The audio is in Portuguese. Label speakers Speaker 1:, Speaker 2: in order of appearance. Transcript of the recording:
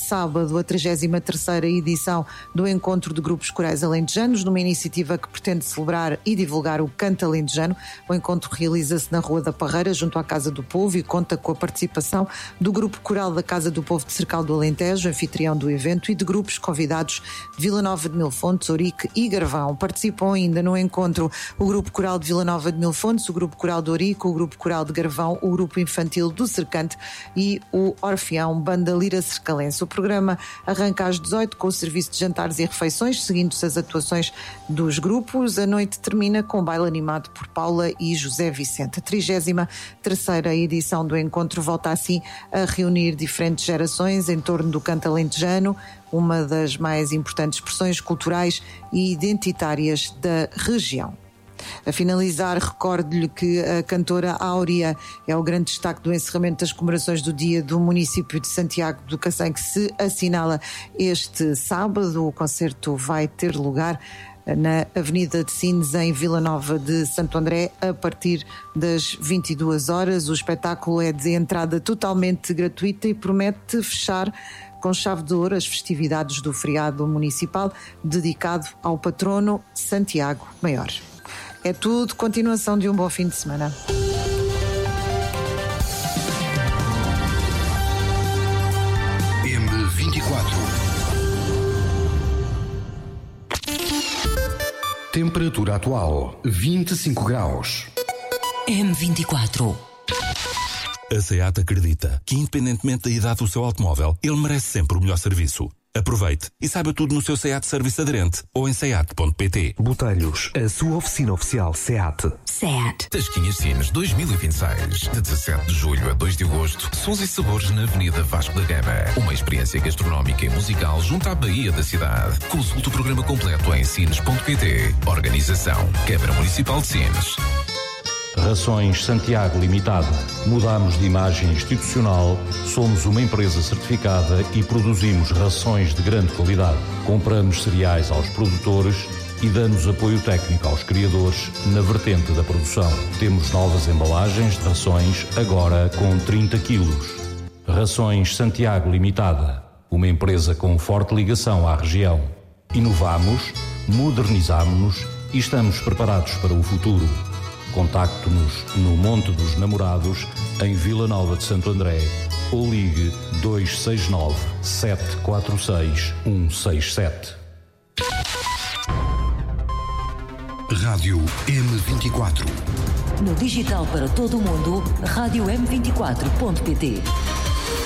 Speaker 1: sábado a 33ª edição do Encontro de Grupos Corais Alentejanos, numa iniciativa que pretende celebrar e divulgar o canto alentejano. O encontro realiza-se na Rua da Parreira, junto à Casa do Povo, e conta com a participação do Grupo Coral da Casa do Povo de Cercal do Alentejo, anfitrião do evento, e de grupos convidados de Vila Nova de Mil Fontes, Ourique e Garvão. Participam ainda no encontro o Grupo Coral de Vila Nova de Mil Fontes, o Grupo Coral de Ourique, o Grupo Coral de Garvão, o Grupo Infantil do Cercante e o Orfeão Banda Lira Cercalense. O programa arranca às 18 com o serviço de jantares e refeições, seguindo-se as atuações dos grupos. A noite termina com um baile animado por Paula e José Vicente. A 33ª edição do encontro volta assim a reunir diferentes gerações em torno do canto alentejano, uma das mais importantes expressões culturais e identitárias da região. A finalizar, recordo-lhe que a cantora Áurea é o grande destaque do encerramento das comemorações do Dia do município de Santiago do Cacém, que se assinala este sábado. O concerto vai ter lugar na Avenida de Sines, em Vila Nova de Santo André, a partir das 22 horas. O espetáculo é de entrada totalmente gratuita e promete fechar com chave de ouro as festividades do feriado municipal dedicado ao patrono Santiago Maior. É tudo, continuação de um bom fim de semana.
Speaker 2: M24. Temperatura atual 25 graus.
Speaker 3: M24.
Speaker 4: A SEAT acredita que, independentemente da idade do seu automóvel, ele merece sempre o melhor serviço. Aproveite e saiba tudo no seu SEAT Serviço Aderente ou em seat.pt.
Speaker 5: Botelhos, a sua oficina oficial SEAT.
Speaker 3: SEAT.
Speaker 6: Tasquinhas Sines 2026. De 17 de julho a 2 de agosto, sons e sabores na Avenida Vasco da Gama. Uma experiência gastronómica e musical junto à Baía da cidade. Consulte o programa completo em sines.pt. Organização Câmara Municipal de Sines.
Speaker 7: Rações Santiago Limitada. Mudamos de imagem institucional, somos uma empresa certificada e produzimos rações de grande qualidade. Compramos cereais aos produtores e damos apoio técnico aos criadores na vertente da produção. Temos novas embalagens de rações, agora com 30 quilos. Rações Santiago Limitada. Uma empresa com forte ligação à região. Inovamos, modernizamos e estamos preparados para o futuro. Contacte-nos no Monte dos Namorados, em Vila Nova de Santo André, ou ligue 269 746 167.
Speaker 2: Rádio M24.
Speaker 3: No digital para todo o mundo, rádio M24.pt.